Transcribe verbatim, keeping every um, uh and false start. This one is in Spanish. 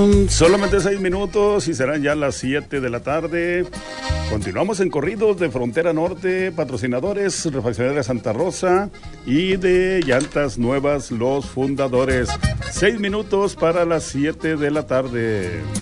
Solamente seis minutos y serán ya las siete de la tarde. Continuamos en Corridos de Frontera Norte, patrocinadores, Refaccionaria Santa Rosa y de Llantas Nuevas, los fundadores. Seis minutos para las siete de la tarde.